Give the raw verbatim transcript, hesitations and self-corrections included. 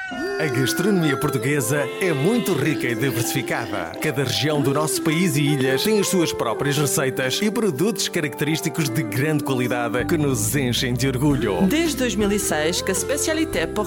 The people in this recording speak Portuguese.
A gastronomia portuguesa é muito rica e diversificada. Cada região do nosso país e ilhas tem as suas próprias receitas e produtos característicos de grande qualidade que nos enchem de orgulho. Desde dois mil e seis que a Specialité pour